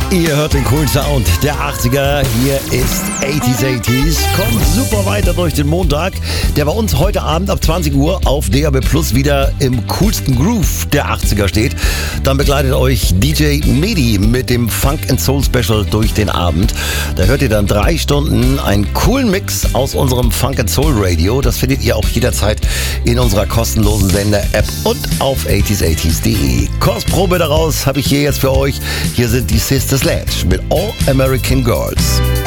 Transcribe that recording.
Ihr hört den coolen Sound der 80er. Hier ist 80s. Kommt super weiter durch den Montag, der bei uns heute Abend ab 20 Uhr auf DAB Plus wieder im coolsten Groove der 80er steht. Dann begleitet euch DJ Medi mit dem Funk and Soul Special durch den Abend. Da hört ihr dann 3 Stunden einen coolen Mix aus unserem Funk and Soul Radio. Das findet ihr auch jederzeit in unserer kostenlosen Sender-App und auf 80s80s.de. Kostprobe daraus habe ich hier jetzt für euch. Hier sind die Sister Sledge mit All American Girls.